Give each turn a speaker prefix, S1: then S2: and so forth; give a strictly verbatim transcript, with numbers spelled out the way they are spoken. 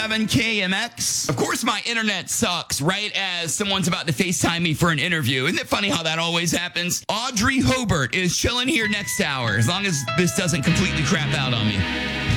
S1: seven K M X. Of course, my internet sucks right as someone's about to FaceTime me for an interview. Isn't it funny how that always happens? Audrey Hobart is chilling here next hour, as long as this doesn't completely crap out on me.